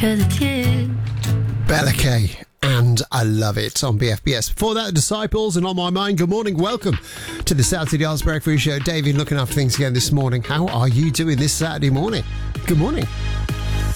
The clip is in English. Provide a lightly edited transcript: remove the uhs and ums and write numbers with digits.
'cause it's you. Bella Kay, and I love it on BFBS. Before that, Disciples and On My Mind. Good morning, welcome to the Saturday Arts Breakfast Show. David looking after things again this morning. How are you doing this Saturday morning? Good morning.